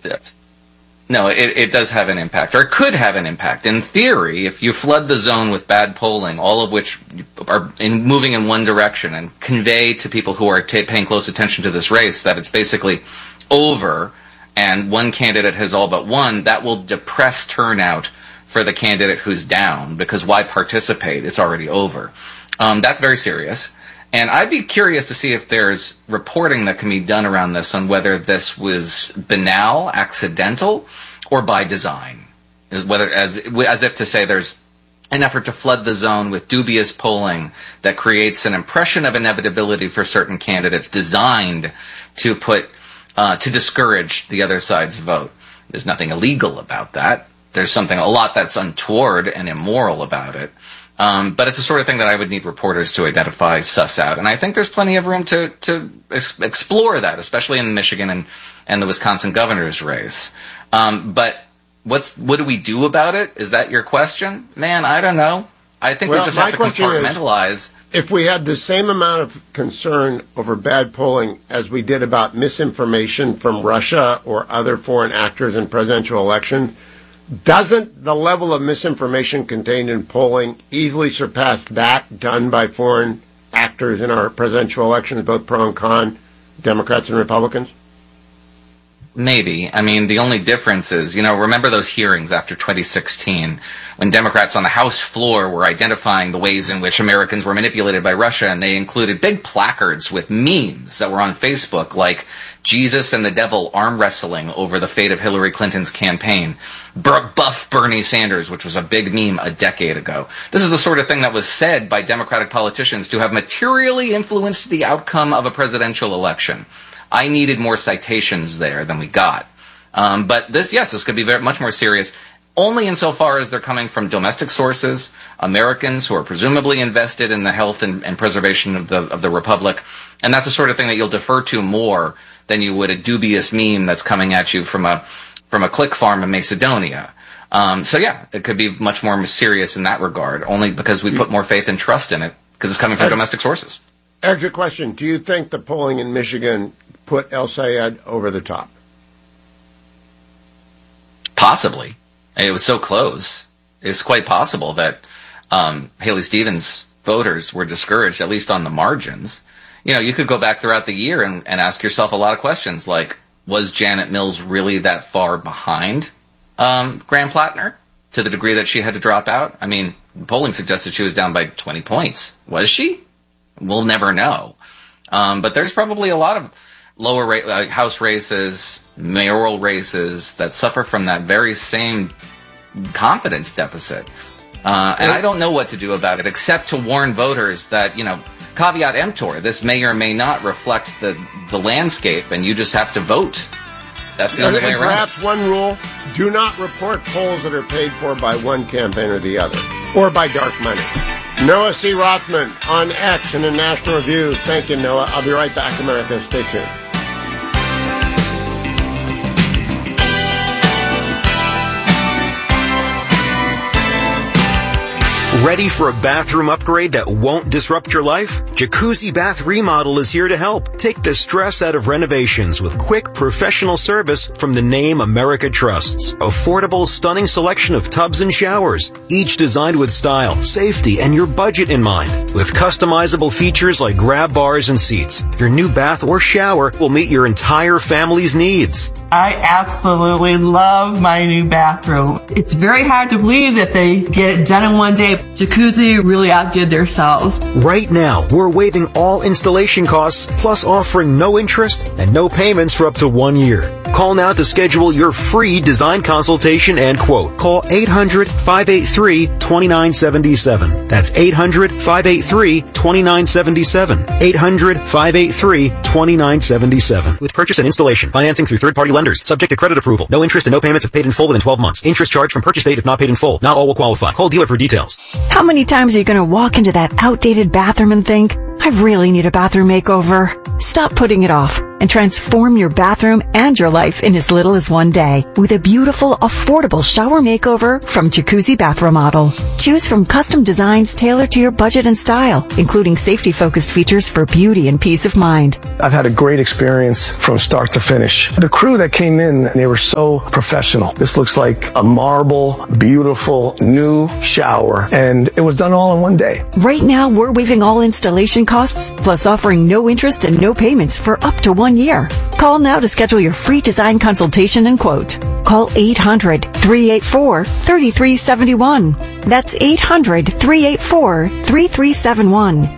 No, it does have an impact, or it could have an impact. In theory, if you flood the zone with bad polling, all of which are moving in one direction, and convey to people who are paying close attention to this race that it's basically over and one candidate has all but won, that will depress turnout for the candidate who's down, because why participate? It's already over. That's very serious. And I'd be curious to see if there's reporting that can be done around this on whether this was banal, accidental, or by design. As if to say there's an effort to flood the zone with dubious polling that creates an impression of inevitability for certain candidates designed to to discourage the other side's vote. There's nothing illegal about that. There's a lot that's untoward and immoral about it. But it's the sort of thing that I would need reporters to identify, suss out. And I think there's plenty of room to explore that, especially in Michigan and the Wisconsin governor's race. But what do we do about it? Is that your question? Man, I don't know. I think we just have to compartmentalize. If we had the same amount of concern over bad polling as we did about misinformation from Russia or other foreign actors in presidential elections, doesn't the level of misinformation contained in polling easily surpass that done by foreign actors in our presidential elections, both pro and con, Democrats and Republicans? Maybe. I mean, the only difference is, remember those hearings after 2016 when Democrats on the House floor were identifying the ways in which Americans were manipulated by Russia, and they included big placards with memes that were on Facebook like Jesus and the devil arm wrestling over the fate of Hillary Clinton's campaign, buff Bernie Sanders, which was a big meme a decade ago. This is the sort of thing that was said by Democratic politicians to have materially influenced the outcome of a presidential election. I needed more citations there than we got. But this could be much more serious, only insofar as they're coming from domestic sources, Americans who are presumably invested in the health and preservation of the republic. And that's the sort of thing that you'll defer to more than you would a dubious meme that's coming at you from a click farm in Macedonia. It could be much more serious in that regard, only because we put more faith and trust in it, because it's coming from domestic sources. Exit question. Do you think the polling in Michigan put El Sayed over the top? Possibly. It was so close. It's quite possible that Haley Stevens voters were discouraged, at least on the margins. You could go back throughout the year and ask yourself a lot of questions, like, was Janet Mills really that far behind Graham Plattner to the degree that she had to drop out? I mean, polling suggested she was down by 20 points. Was she? We'll never know. But there's probably a lot of lower House races, mayoral races that suffer from that very same confidence deficit. And I don't know what to do about it, except to warn voters that, caveat emptor, this may or may not reflect the landscape, and you just have to vote. That's the only way around. Perhaps one rule, do not report polls that are paid for by one campaign or the other, or by dark money. Noah C. Rothman on X in a National Review. Thank you, Noah. I'll be right back, America. Stay tuned. Ready for a bathroom upgrade that won't disrupt your life? Jacuzzi Bath Remodel is here to help. Take the stress out of renovations with quick, professional service from the name America trusts. Affordable, stunning selection of tubs and showers, each designed with style, safety, and your budget in mind. With customizable features like grab bars and seats, your new bath or shower will meet your entire family's needs. I absolutely love my new bathroom. It's very hard to believe that they get it done in one day. Jacuzzi really outdid themselves. Right now, we're waiving all installation costs, plus offering no interest and no payments for up to 1 year. Call now to schedule your free design consultation and quote. Call 800-583-2977. That's 800-583-2977. 800-583-2977. With purchase and installation, financing through third-party lenders, subject to credit approval. No interest and no payments if paid in full within 12 months. Interest charged from purchase date if not paid in full. Not all will qualify. Call dealer for details. How many times are you going to walk into that outdated bathroom and think, I really need a bathroom makeover? Stop putting it off. and transform your bathroom and your life in as little as one day with a beautiful, affordable shower makeover from Jacuzzi Bath Remodel. Choose from custom designs tailored to your budget and style, including safety-focused features for beauty and peace of mind. I've had a great experience from start to finish. The crew that came in, they were so professional. This looks like a marble, beautiful, new shower, and it was done all in one day. Right now, we're waiving all installation costs, plus offering no interest and no payments for up to 1 year. Call now to schedule your free design consultation and quote. Call 800-384-3371. That's 800-384-3371.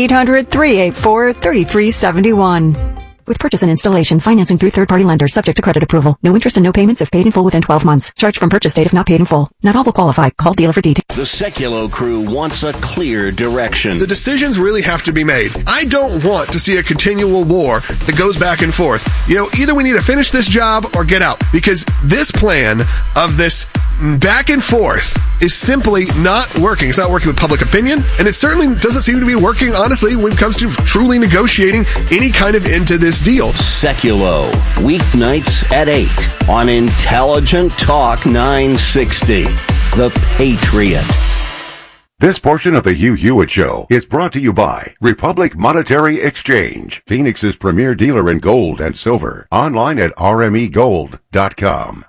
800-384-3371. With purchase and installation, financing through third-party lenders, subject to credit approval. No interest and no payments if paid in full within 12 months. Charged from purchase date if not paid in full. Not all will qualify. Call dealer for details. The Sekulow crew wants a clear direction. The decisions really have to be made. I don't want to see a continual war that goes back and forth. Either we need to finish this job or get out, because this plan of this back and forth is simply not working. It's not working with public opinion, and it certainly doesn't seem to be working, honestly, when it comes to truly negotiating any kind of end to this deal. Sekulow, weeknights at 8 on Intelligent Talk 960. The Patriot. This portion of the Hugh Hewitt Show is brought to you by Republic Monetary Exchange, Phoenix's premier dealer in gold and silver. Online at rmegold.com.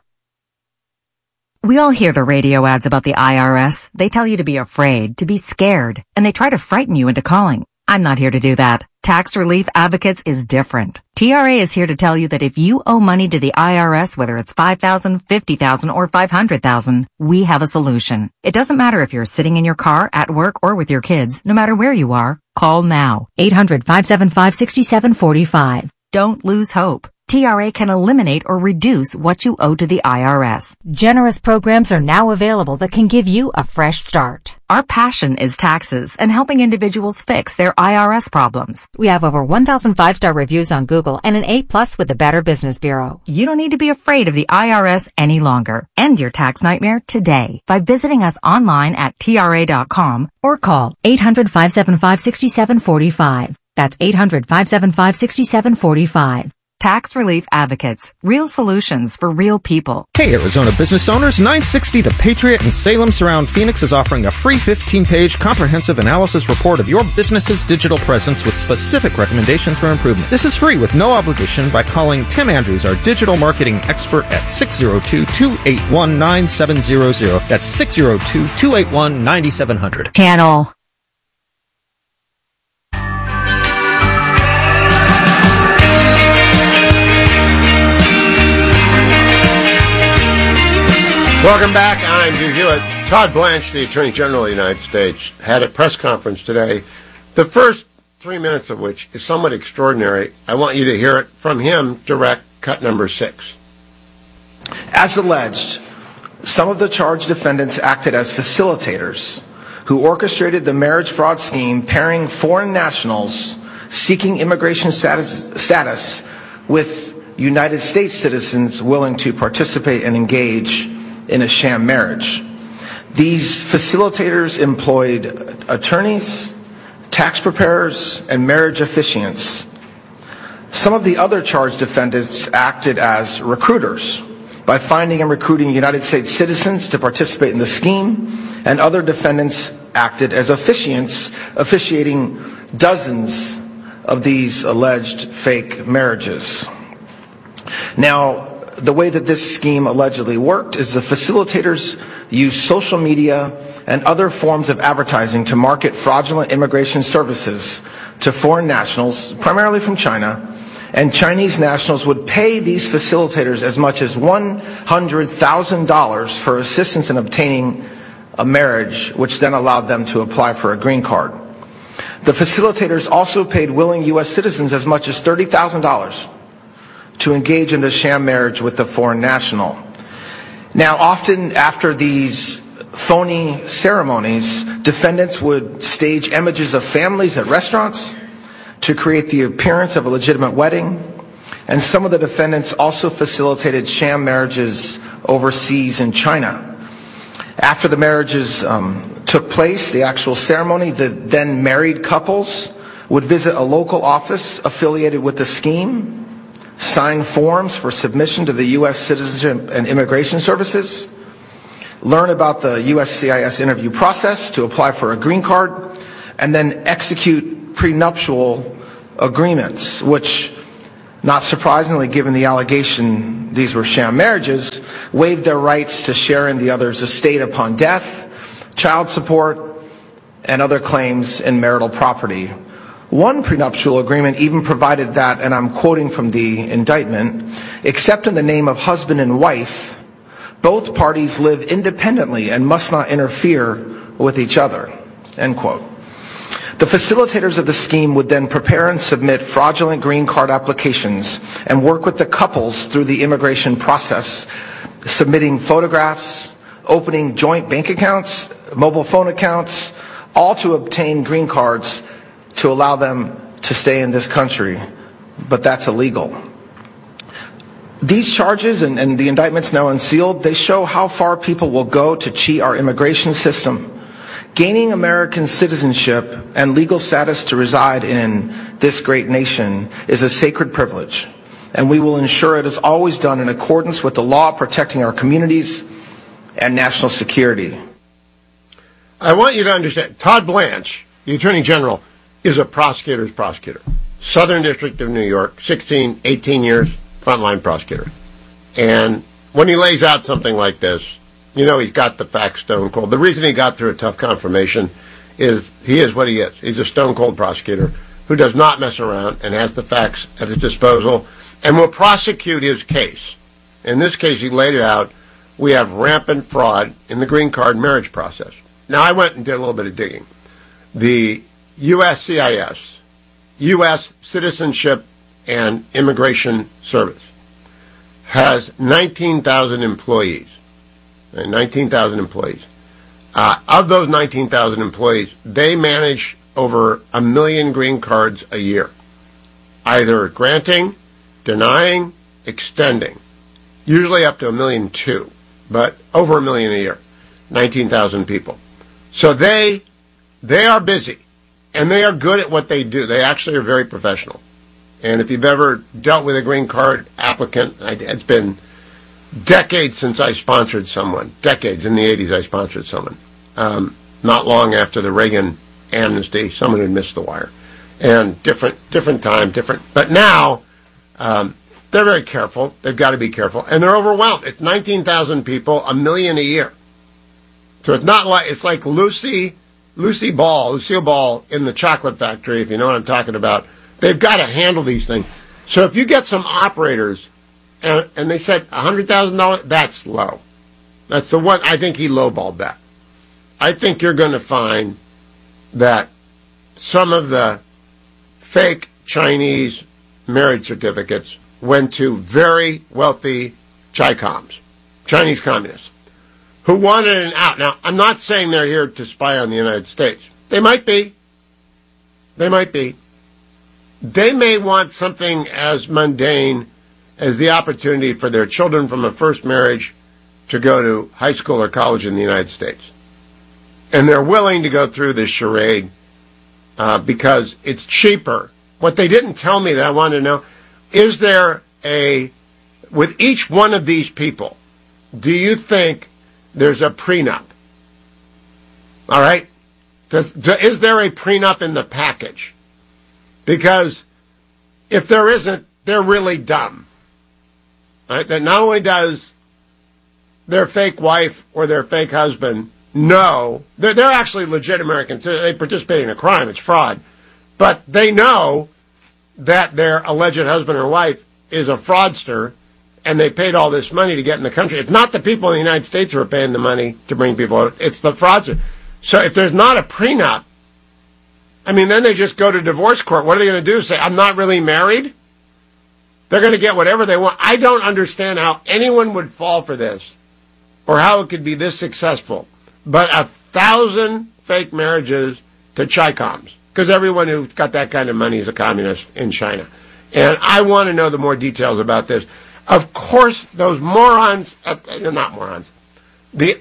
We all hear the radio ads about the IRS. They tell you to be afraid, to be scared, and they try to frighten you into calling. I'm not here to do that. Tax Relief Advocates is different. TRA is here to tell you that if you owe money to the IRS, whether it's $5,000, $50,000, or $500,000, we have a solution. It doesn't matter if you're sitting in your car, at work, or with your kids. No matter where you are, call now. 800-575-6745. Don't lose hope. TRA can eliminate or reduce what you owe to the IRS. Generous programs are now available that can give you a fresh start. Our passion is taxes and helping individuals fix their IRS problems. We have over 1,000 5-star reviews on Google and an A+ with the Better Business Bureau. You don't need to be afraid of the IRS any longer. End your tax nightmare today by visiting us online at TRA.com or call 800-575-6745. That's 800-575-6745. Tax Relief Advocates. Real solutions for real people. Hey, Arizona business owners. 960 The Patriot in Salem Surround Phoenix is offering a free 15-page comprehensive analysis report of your business's digital presence with specific recommendations for improvement. This is free with no obligation by calling Tim Andrews, our digital marketing expert, at 602-281-9700. That's 602-281-9700. Channel. Welcome back. I'm Hugh Hewitt. Todd Blanche, the Attorney General of the United States, had a press conference today, the first 3 minutes of which is somewhat extraordinary. I want you to hear it from him, direct, cut number 6. As alleged, some of the charged defendants acted as facilitators who orchestrated the marriage fraud scheme pairing foreign nationals seeking immigration status with United States citizens willing to participate and engage in a sham marriage. These facilitators employed attorneys, tax preparers, and marriage officiants. Some of the other charged defendants acted as recruiters by finding and recruiting United States citizens to participate in the scheme, and other defendants acted as officiants, officiating dozens of these alleged fake marriages. Now, the way that this scheme allegedly worked is the facilitators used social media and other forms of advertising to market fraudulent immigration services to foreign nationals, primarily from China, and Chinese nationals would pay these facilitators as much as $100,000 for assistance in obtaining a marriage, which then allowed them to apply for a green card. The facilitators also paid willing U.S. citizens as much as $30,000 to engage in the sham marriage with the foreign national. Now, often after these phony ceremonies, defendants would stage images of families at restaurants to create the appearance of a legitimate wedding, and some of the defendants also facilitated sham marriages overseas in China. After the marriages took place, the actual ceremony, the then married couples would visit a local office affiliated with the scheme, sign forms for submission to the U.S. Citizenship and Immigration Services, learn about the USCIS interview process to apply for a green card, and then execute prenuptial agreements, which, not surprisingly given the allegation these were sham marriages, waived their rights to share in the other's estate upon death, child support, and other claims in marital property. One prenuptial agreement even provided that, and I'm quoting from the indictment, except in the name of husband and wife, both parties live independently and must not interfere with each other, end quote. The facilitators of the scheme would then prepare and submit fraudulent green card applications and work with the couples through the immigration process, submitting photographs, opening joint bank accounts, mobile phone accounts, all to obtain green cards to allow them to stay in this country. But that's illegal. These charges and the indictments now unsealed, they show how far people will go to cheat our immigration system. Gaining American citizenship and legal status to reside in this great nation is a sacred privilege, and we will ensure it is always done in accordance with the law protecting our communities and national security. I want you to understand, Todd Blanche, the Attorney General, is a prosecutor's prosecutor. Southern District of New York, 16, 18 years, frontline prosecutor. And when he lays out something like this, you know he's got the facts stone cold. The reason he got through a tough confirmation is he is what he is. He's a stone cold prosecutor who does not mess around and has the facts at his disposal and will prosecute his case. In this case, he laid it out. We have rampant fraud in the green card marriage process. Now, I went and did a little bit of digging. The USCIS, U.S. Citizenship and Immigration Service, has 19,000 employees. 19,000 employees. Of those 19,000 employees, they manage over 1 million green cards a year, either granting, denying, extending, usually up to 1.2 million, but over 1 million a year, 19,000 people. So they are busy, and they are good at what they do. They actually are very professional. And if you've ever dealt with a green card applicant, it's been decades since I sponsored someone. Decades. In the 80s, I sponsored someone. Not long after the Reagan amnesty, someone had missed the wire. And different time, different. But now, they're very careful. They've got to be careful. And they're overwhelmed. It's 19,000 people, 1 million a year. So it's not like, it's like Lucille Ball in the chocolate factory, if you know what I'm talking about. They've got to handle these things. So if you get some operators, and they said $100,000, that's low. That's the one, I think he lowballed that. I think you're going to find that some of the fake Chinese marriage certificates went to very wealthy Chi-Coms, Chinese communists, who wanted an out. Now, I'm not saying they're here to spy on the United States. They might be. They might be. They may want something as mundane as the opportunity for their children from a first marriage to go to high school or college in the United States. And they're willing to go through this charade because it's cheaper. What they didn't tell me that I wanted to know, is there with each one of these people, do you think there's a prenup? All right? Is there a prenup in the package? Because if there isn't, they're really dumb. Right? That not only does their fake wife or their fake husband know, they're actually legit Americans. They participate in a crime. It's fraud. But they know that their alleged husband or wife is a fraudster and they paid all this money to get in the country. It's not the people in the United States who are paying the money to bring people out. It's the fraudster. So if there's not a prenup, I mean, then they just go to divorce court. What are they going to do? Say, I'm not really married? They're going to get whatever they want. I don't understand how anyone would fall for this or how it could be this successful. But 1,000 fake marriages to Chi-Coms, because everyone who got that kind of money is a communist in China. And I want to know the more details about this. Of course, those morons, not morons, the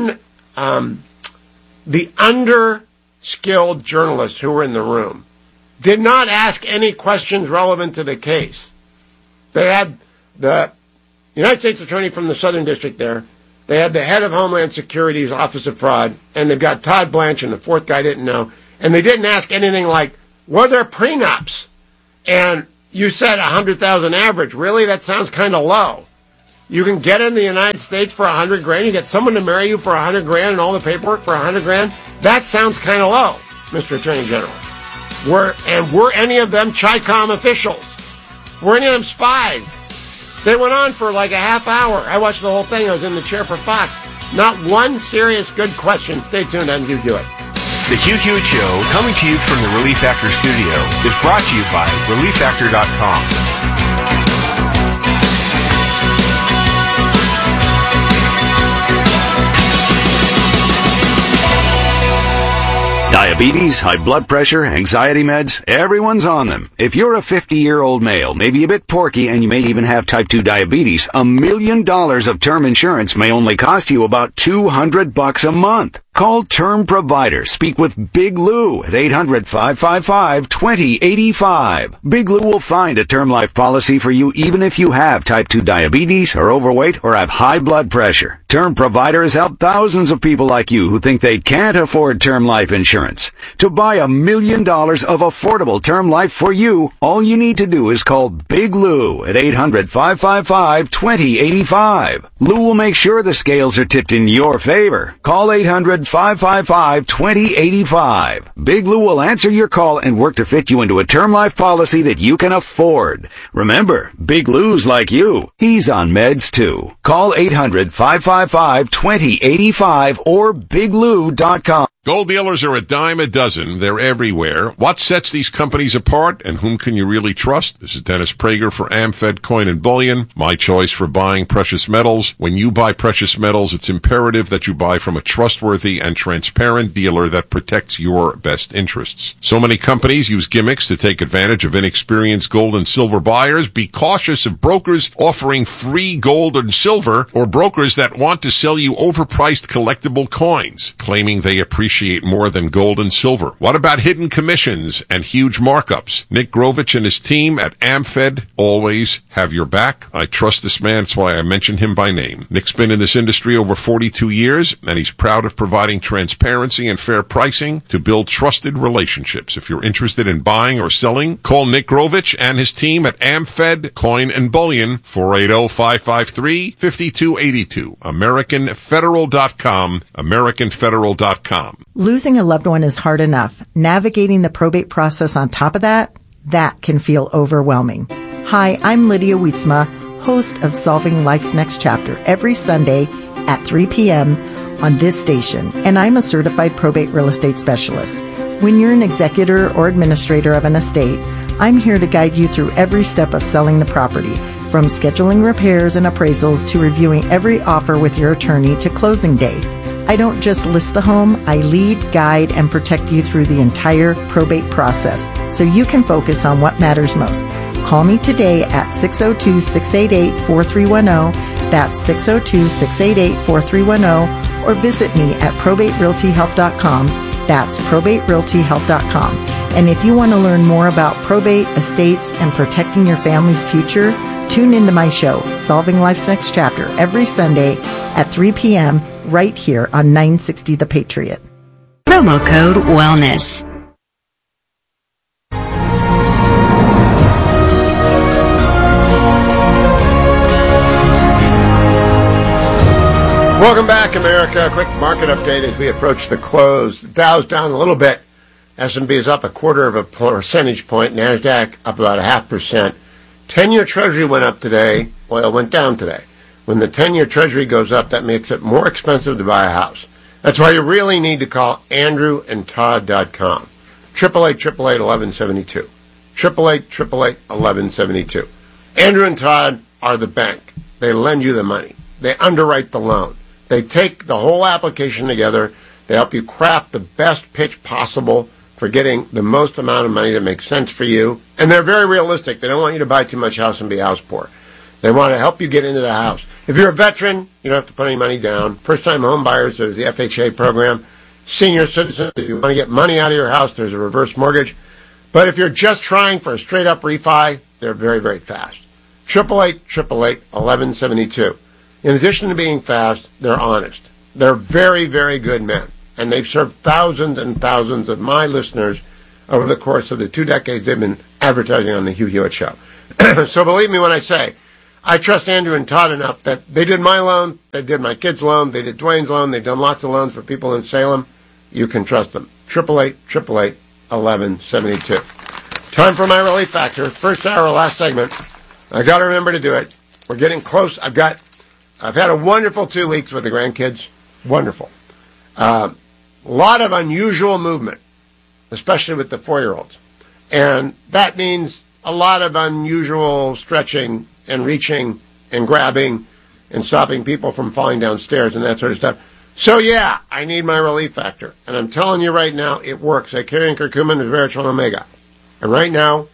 under-skilled journalists who were in the room did not ask any questions relevant to the case. They had the United States Attorney from the Southern District there. They had the head of Homeland Security's Office of Fraud, and they've got Todd Blanche, and the fourth guy didn't know. And they didn't ask anything like, were there prenups? And you said 100,000 average. Really? That sounds kind of low. You can get in the United States for $100,000. You get someone to marry you for $100,000 and all the paperwork for $100,000. That sounds kind of low, Mr. Attorney General. Were any of them Chi-Com officials? Were any of them spies? They went on for like a half hour. I watched the whole thing. I was in the chair for Fox. Not one serious good question. Stay tuned on You Do It. The Hugh Hewitt Show, coming to you from the Relief Factor studio, is brought to you by ReliefFactor.com. Diabetes, high blood pressure, anxiety meds, everyone's on them. If you're a 50-year-old male, maybe a bit porky, and you may even have type 2 diabetes, $1 million of term insurance may only cost you about $200 a month. Call Term Provider. Speak with Big Lou at 800-555-2085. Big Lou will find a term life policy for you even if you have type 2 diabetes, are overweight, or have high blood pressure. Term Provider has helped thousands of people like you who think they can't afford term life insurance. To buy $1 million of affordable term life for you, all you need to do is call Big Lou at 800-555-2085. Lou will make sure the scales are tipped in your favor. Call 800-555-2085. Big Lou will answer your call and work to fit you into a term life policy that you can afford. Remember, Big Lou's like you. He's on meds too. Call 800-555-2085 or biglou.com. Gold dealers are a dime a dozen. They're everywhere. What sets these companies apart, and whom can you really trust? This is Dennis Prager for AmFed Coin and Bullion, my choice for buying precious metals. When you buy precious metals, it's imperative that you buy from a trustworthy and transparent dealer that protects your best interests. So many companies use gimmicks to take advantage of inexperienced gold and silver buyers. Be cautious of brokers offering free gold and silver, or brokers that want to sell you overpriced collectible coins, claiming they appreciate more than gold and silver. What about hidden commissions and huge markups? Nick Grovich and his team at AmFed always have your back. I trust this man. That's why I mention him by name. Nick's been in this industry over 42 years, and he's proud of providing transparency and fair pricing to build trusted relationships. If you're interested in buying or selling, call Nick Grovich and his team at AmFed Coin and Bullion, 480-553-5282. AmericanFederal.com, AmericanFederal.com. Losing a loved one is hard enough. Navigating the probate process on top of that can feel overwhelming. Hi, I'm Lydia Wietzma, host of Solving Life's Next Chapter, every Sunday at 3 p.m. on this station, and I'm a certified probate real estate specialist. When you're an executor or administrator of an estate, I'm here to guide you through every step of selling the property, from scheduling repairs and appraisals to reviewing every offer with your attorney to closing day. I don't just list the home, I lead, guide, and protect you through the entire probate process so you can focus on what matters most. Call me today at 602-688-4310. That's 602-688-4310. Or visit me at probaterealtyhelp.com. That's probaterealtyhelp.com. And if you want to learn more about probate, estates, and protecting your family's future, tune into my show, Solving Life's Next Chapter, every Sunday at 3 p.m. right here on 960 The Patriot. Promo code WELLNESS. Welcome back, America. Quick market update as we approach the close. The Dow's down a little bit. S&P is up 0.25 percentage point. NASDAQ up about 0.5%. 10-year Treasury went up today. Oil went down today. When the 10-year Treasury goes up, that makes it more expensive to buy a house. That's why you really need to call AndrewandTodd.com. 888-888-1172. 888-888-1172. Andrew and Todd are the bank. They lend you the money. They underwrite the loan. They take the whole application together. They help you craft the best pitch possible for getting the most amount of money that makes sense for you. And they're very realistic. They don't want you to buy too much house and be house poor. They want to help you get into the house. If you're a veteran, you don't have to put any money down. First-time home buyers, there's the FHA program. Senior citizens, if you want to get money out of your house, there's a reverse mortgage. But if you're just trying for a straight-up refi, they're very, very fast. 888-888-1172. In addition to being fast, they're honest. They're very, very good men. And they've served thousands and thousands of my listeners over the course of the 2 decades they've been advertising on the Hugh Hewitt Show. So believe me when I say, I trust Andrew and Todd enough that they did my loan, they did my kids' loan, they did Dwayne's loan, they've done lots of loans for people in Salem. You can trust them. 888-888-1172. Time for my relief factor. First hour, last segment. I got to remember to do it. We're getting close. I've had a wonderful 2 weeks with the grandkids. Wonderful. A lot of unusual movement, especially with the 4-year-olds. And that means a lot of unusual stretching and reaching and grabbing and stopping people from falling downstairs and that sort of stuff. So, yeah, I need my relief factor. And I'm telling you right now, it works. I carry in curcumin and Veritron Omega. And right now,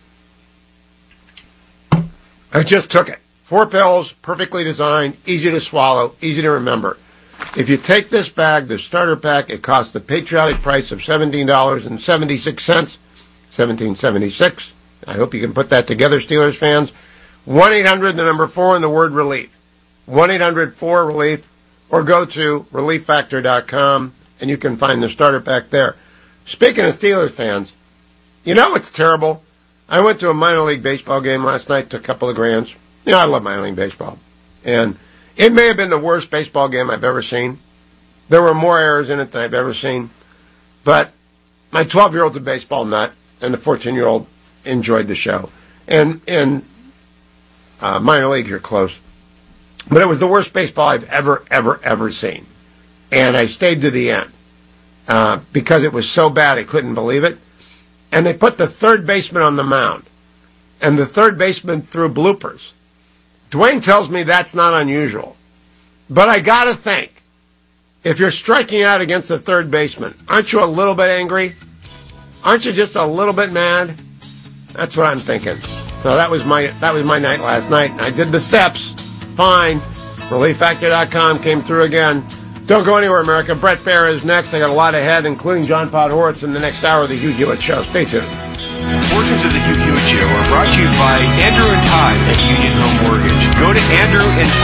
I just took it. 4 pills, perfectly designed, easy to swallow, easy to remember. If you take this bag, the starter pack, it costs the patriotic price of $17.76, $17.76. I hope you can put that together, Steelers fans. 1-800, the number 4, and the word relief. 1-800-4-RELIEF, or go to relieffactor.com, and you can find the starter pack there. Speaking of Steelers fans, you know what's terrible? I went to a minor league baseball game last night, took a couple of grands. You know, I love minor league baseball. And it may have been the worst baseball game I've ever seen. There were more errors in it than I've ever seen. But my 12-year-old's a baseball nut, and the 14-year-old enjoyed the show. And in minor leagues, you're close. But it was the worst baseball I've ever seen. And I stayed to the end because it was so bad I couldn't believe it. And they put the third baseman on the mound. And the third baseman threw bloopers. Dwayne tells me that's not unusual. But I got to think, if you're striking out against the third baseman, aren't you a little bit angry? Aren't you just a little bit mad? That's what I'm thinking. So that was my night last night. I did the steps. Fine. ReliefFactor.com came through again. Don't go anywhere, America. Brett Baer is next. I got a lot ahead, including John Podhoretz in the next hour of the Hugh Hewitt Show. Stay tuned. Portions of the Hugh Hewitt Show are brought to you by Andrew and Todd at Union Home Mortgage. Go to Andrew and